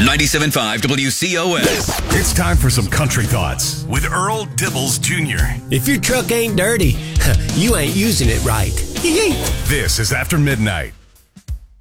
97.5 WCOS. It's time for some country thoughts with Earl Dibbles Jr. If your truck ain't dirty, you ain't using it right. This is After Midnight.